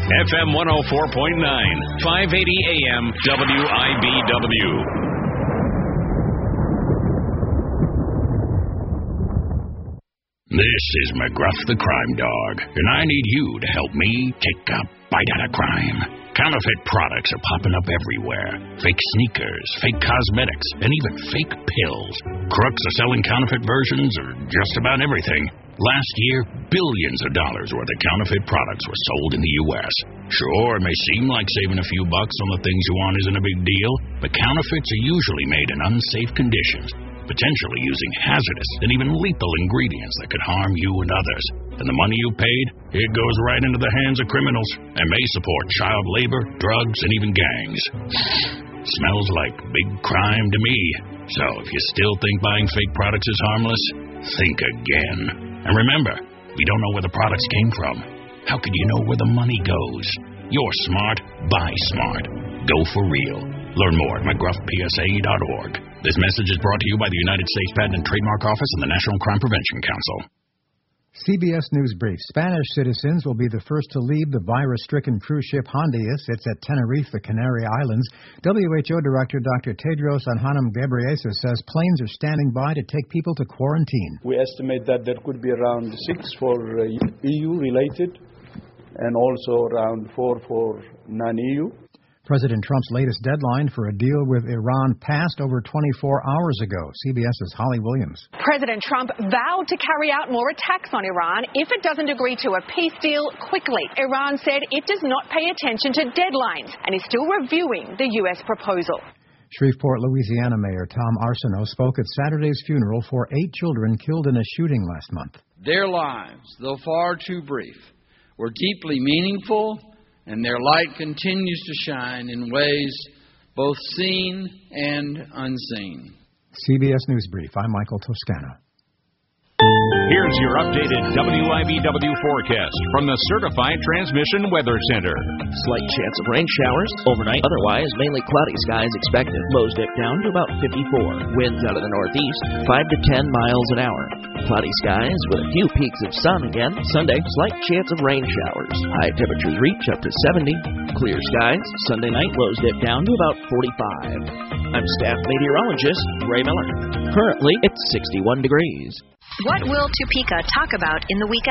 FM 104.9, 580 AM, WIBW. This is McGruff the Crime Dog, and I need you to help me take a bite out of crime. Counterfeit products are popping up everywhere. Fake sneakers, fake cosmetics, and even fake pills. Crooks are selling counterfeit versions of just about everything. Last year, billions of dollars worth of counterfeit products were sold in the U.S. Sure, it may seem like saving a few bucks on the things you want isn't a big deal, but counterfeits are usually made in unsafe conditions, potentially using hazardous and even lethal ingredients that could harm you and others. And the money you paid, it goes right into the hands of criminals and may support child labor, drugs, and even gangs. Smells like big crime to me. So if you still think buying fake products is harmless, think again. And remember, we don't know where the products came from. How could you know where the money goes? You're smart, buy smart. Go for real. Learn more at McGruffPSA.org. This message is brought to you by the United States Patent and Trademark Office and the National Crime Prevention Council. CBS News Brief. Spanish citizens will be the first to leave the virus-stricken cruise ship Hondias. It's at Tenerife, the Canary Islands. WHO Director Dr. Tedros Adhanom Ghebreyesus says planes are standing by to take people to quarantine. We estimate that there could be around 6 for EU-related and also around 4 for non-EU. President Trump's latest deadline for a deal with Iran passed over 24 hours ago. CBS's Holly Williams. President Trump vowed to carry out more attacks on Iran if it doesn't agree to a peace deal quickly. Iran said it does not pay attention to deadlines and is still reviewing the U.S. proposal. Shreveport, Louisiana Mayor Tom Arsenault spoke at Saturday's funeral for 8 children killed in a shooting last month. Their lives, though far too brief, were deeply meaningful, and their light continues to shine in ways both seen and unseen. CBS News Brief. I'm Michael Toscano. Here's your updated WIBW forecast from the Certified Transmission Weather Center. Slight chance of rain showers overnight. Otherwise, mainly cloudy skies expected. Lows dip down to about 54. Winds out of the northeast, 5 to 10 miles an hour. Cloudy skies with a few peaks of sun again. Sunday, slight chance of rain showers. High temperatures reach up to 70. Clear skies. Sunday night, lows dip down to about 45. I'm staff meteorologist Ray Miller. Currently, it's 61 degrees. What will Topeka talk about in the week